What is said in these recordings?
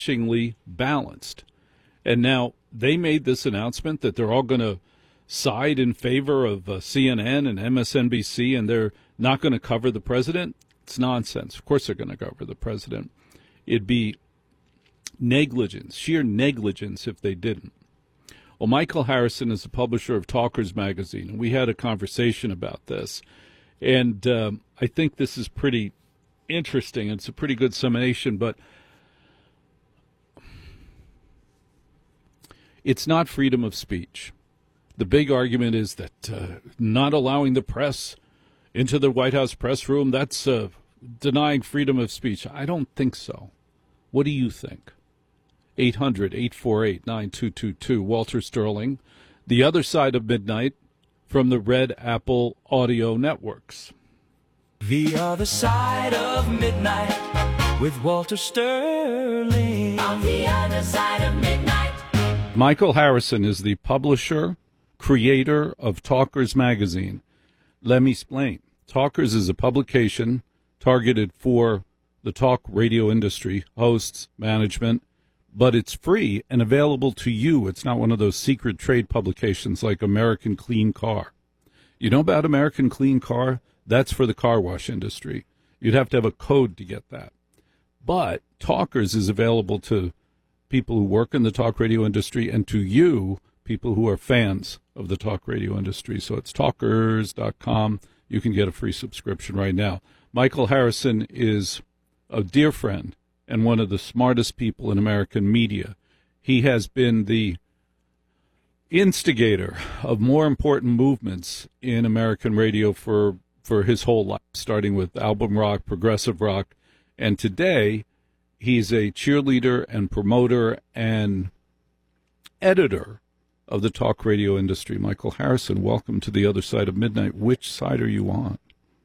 balanced. And now they made this announcement that they're all going to side in favor of CNN and MSNBC, and they're not going to cover the president. It's nonsense. Of course they're going to cover the president. It'd be negligence, sheer negligence if they didn't. Well, Michael Harrison is the publisher of Talkers Magazine, and we had a conversation about this. And I think this is pretty interesting. It's a pretty good summation, but it's not freedom of speech. The big argument is that not allowing the press into the White House press room, that's denying freedom of speech. I don't think so. What do you think? 800-848-9222. Walter Sterling, The Other Side of Midnight, from the Red Apple Audio Networks. The Other Side of Midnight with Walter Sterling. On the other side of midnight. Michael Harrison is the publisher, creator of Talkers Magazine. Let me explain. Talkers is a publication targeted for the talk radio industry, hosts, management, but it's free and available to you. It's not one of those secret trade publications like American Clean Car. You know about American Clean Car? That's for the car wash industry. You'd have to have a code to get that. But Talkers is available to people who work in the talk radio industry and to you, people who are fans of the talk radio industry. So it's talkers.com. You can get a free subscription right now. Michael Harrison is a dear friend and one of the smartest people in American media. He has been the instigator of more important movements in American radio for his whole life, starting with album rock, progressive rock, and today he's a cheerleader and promoter and editor of the talk radio industry. Michael Harrison, welcome to The Other Side of Midnight. Which side are you on?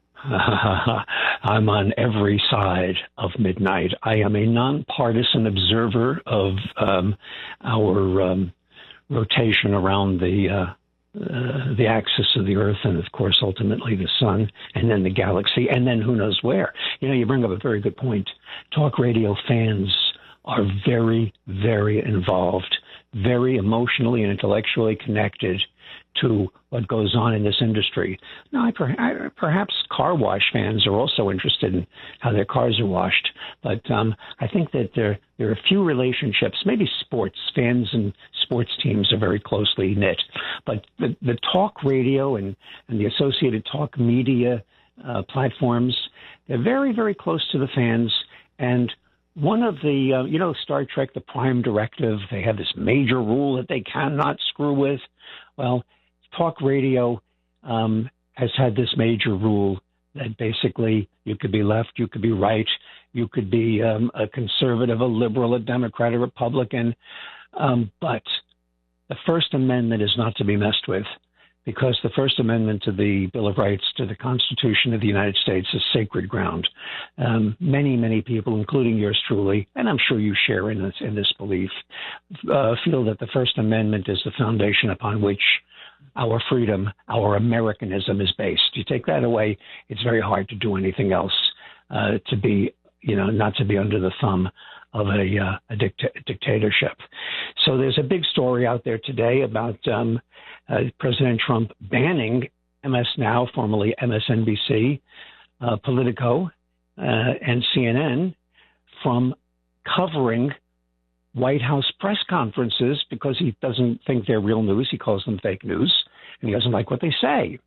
I'm on every side of midnight. I am a nonpartisan observer of our rotation around the axis of the Earth, and of course, ultimately the sun, and then the galaxy, and then who knows where. You know, you bring up a very good point. Talk radio fans are very, very involved, very emotionally and intellectually connected to what goes on in this industry. Now, perhaps car wash fans are also interested in how their cars are washed, but I think that there are a few relationships. Maybe sports fans and sports teams are very closely knit, but the talk radio and the associated talk media platforms, they're very, very close to the fans. And one of the, Star Trek, the Prime Directive, they have this major rule that they cannot screw with. Well, talk radio has had this major rule that basically you could be left, you could be right, you could be a conservative, a liberal, a Democrat, a Republican, but the First Amendment is not to be messed with, because the First Amendment to the Bill of Rights, to the Constitution of the United States, is sacred ground. Many, many people, including yours truly, and I'm sure you share in this belief, feel that the First Amendment is the foundation upon which our freedom, our Americanism is based. You take that away, it's very hard to do anything else, to be, not to be under the thumb of a dictatorship. So there's a big story out there today about President Trump banning MS Now, formerly MSNBC, Politico, and CNN from covering White House press conferences because he doesn't think they're real news. He calls them fake news, and he doesn't like what they say.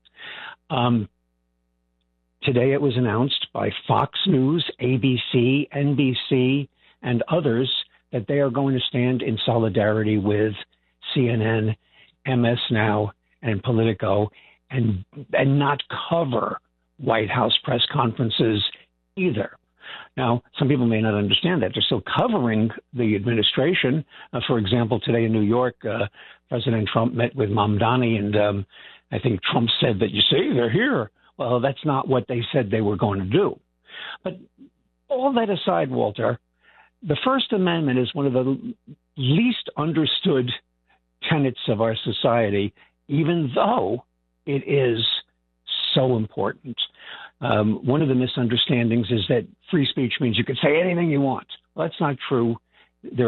Today it was announced by Fox News, ABC, NBC, and others that they are going to stand in solidarity with CNN, MS Now, and Politico, and not cover White House press conferences either. Now, some people may not understand that. They're still covering the administration. For example, today in New York, President Trump met with Mamdani, and I think Trump said that, you see, they're here. Well, that's not what they said they were going to do. But all that aside, Walter, the First Amendment is one of the least understood tenets of our society, even though it is so important. One of the misunderstandings is that free speech means you can say anything you want. Well, that's not true.